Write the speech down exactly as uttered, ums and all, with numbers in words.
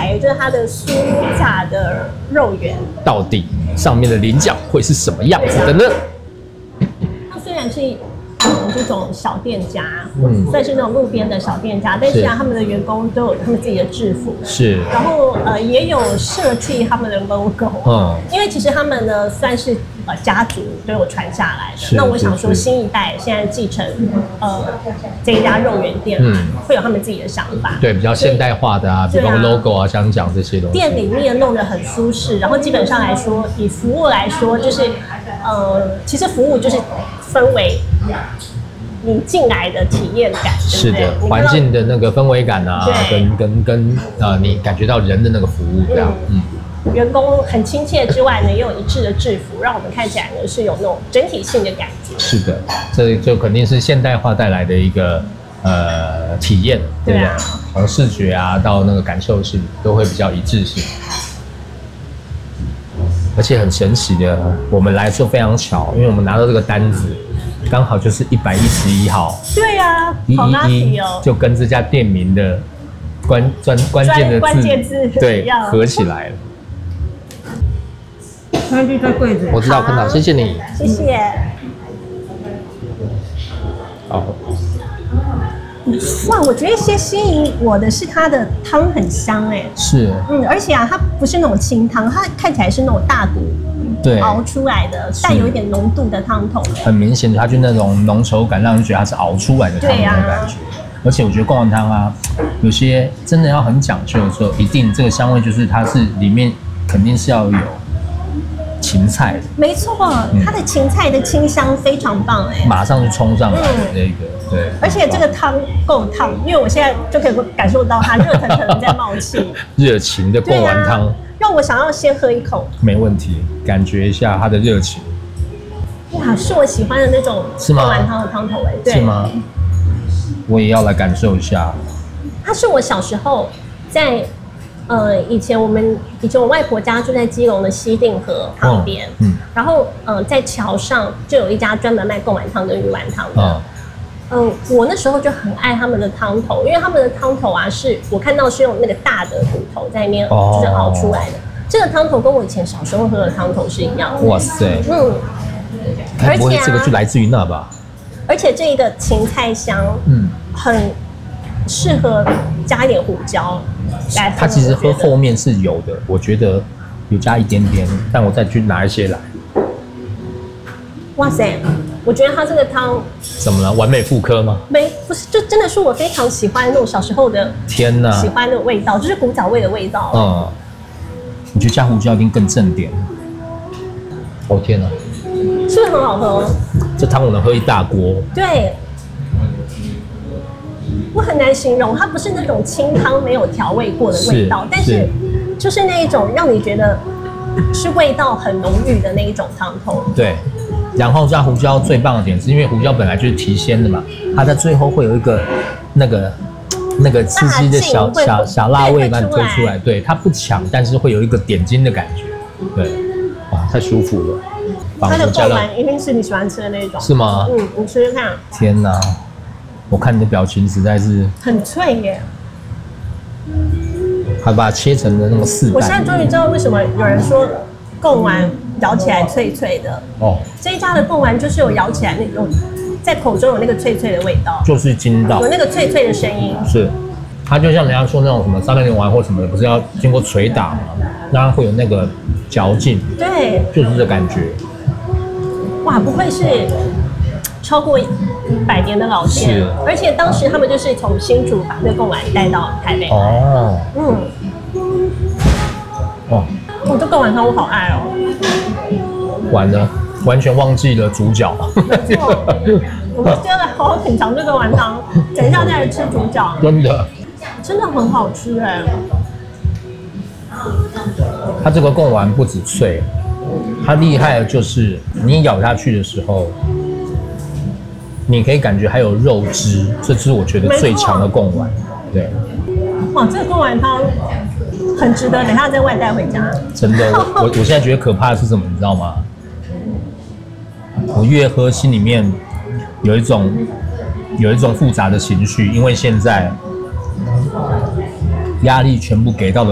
台，就是它的酥炸的肉圆， 到底上面的菱角会是什么样子的呢？ 它虽然是嗯这种小店家，嗯，算是那种路边的小店家，但是啊，他们的员工都有他们自己的制服， 是， 然后呃也有设计他们的 logo，嗯，因为其实他们呢算是呃家族都有传下来的。那我想说，新一代现在继承呃这一家肉圆店，嗯，会有他们自己的想法， 对，比较现代化的啊，比方 logo 啊、香讲这些东西， 店里面弄得很舒适，然后基本上来说，以服务来说，就是呃其实服务就是分为你进来的体验感， 是的，环境的那个氛围感啊，跟跟跟呃，你感觉到人的那个服务这样，嗯， 嗯员工很亲切之外呢，也有一致的制服，让我们看起来呢是有那种整体性的感觉。 是的，这就肯定是现代化带来的一个呃体验，对不对？从视觉啊到那个感受性都会比较一致性。而且很神奇的，我们来的时候非常巧，因为我们拿到这个单子，刚好就是一百一十一号。 对啊，好 lucky 哦， 就跟这家店名的关关关键的字， 关键字对合起来了。 餐具在柜子。 我知道，看到，谢谢你。 谢谢。 好。 哇，我觉得先吸引我的是它的汤很香哎， 是， 嗯，而且啊，它不是那种清汤，它看起来是那种大骨对熬出来的，带有一点浓度的汤头， 很明显它就那种浓稠感，让人觉得它是熬出来的汤的感觉。啊、而且我觉得贡丸汤啊，有些真的要很讲究的时候，一定这个香味就是它是里面肯定是要有芹菜的， 没错，嗯、它的芹菜的清香非常棒哎， 马上就冲上来的那个。嗯对， 而且这个汤够烫，因为我现在就可以感受到它热腾腾的在冒气。 热情的贡丸汤、啊， 让我想要先喝一口。 没问题，感觉一下它的热情。 哇，是我喜欢的那种贡丸汤的汤头哎，对， 是吗？我也要来感受一下。 它是我小时候在呃以前我们以前我外婆家住在基隆的西定河旁边，哦、嗯，然后呃在桥上就有一家专门卖贡丸汤跟鱼丸汤的。哦嗯，我那时候就很爱他们的汤头，因为他们的汤头啊，是我看到是用那个大的骨头在那边就是熬出来的。哦、这个汤头跟我以前小时候喝的汤头是一样的。 哇塞， 嗯， 而且、啊、这个就来自于那吧？ 而且这个芹菜香，嗯，很适合加一点胡椒来喝。 它其实喝后面是有的，我觉得有加一点点，但我再去拿一些来。 哇塞！我觉得它这个汤怎么了？完美复刻吗？ 没，不是，就真的是我非常喜欢那种小时候的天哪， 喜欢的味道，就是古早味的味道。 嗯，我觉得加胡椒一定更正点。哦天哪， 是不是很好喝？ 这汤我能喝一大锅。对， 我很难形容，它不是那种清汤没有调味过的味道，但是就是那一种让你觉得是味道很浓郁的那一种汤头。 对。然后加胡椒最棒的点是因为胡椒本来就是提鲜的嘛，它在最后会有一个那个那个刺激的小小小辣味把你推出来，对，它不强，但是会有一个点睛的感觉，对，哇，太舒服了。 它的贡丸一定是你喜欢吃的那种， 是吗？ 嗯，你吃吃看。 天哪，我看你的表情实在是很脆耶， 还把它切成了那个四瓣。 我现在终于知道为什么有人说贡丸咬起来脆脆的哦，这一家的贡丸就是有咬起来那种，在口中有那个脆脆的味道， 就是筋道， 有那个脆脆的声音。 是，它就像人家说那种什么沙拉牛丸或什么的，不是要经过捶打吗？让它会有那个嚼劲， 对， 就是这感觉。 哇，不愧是超过百年的老店，是，而且当时他们就是从新竹把那贡丸带到台北。哦，嗯，哦。我这贡丸汤我好爱哦！ 完了，完全忘记了主角。 没错，我们先来好好品尝这个丸汤，等一下再来吃主角。 真的， 真的很好吃哎！ 它这个贡丸不止脆，它厉害的就是你咬下去的时候，你可以感觉还有肉汁，这是我觉得最强的贡丸。对， 哇，这个贡丸汤很值得，等一下再外带回家。 真的，我我现在觉得可怕的是什么，你知道吗？我越喝心里面有一种有一种复杂的情绪，因为现在压力全部给到了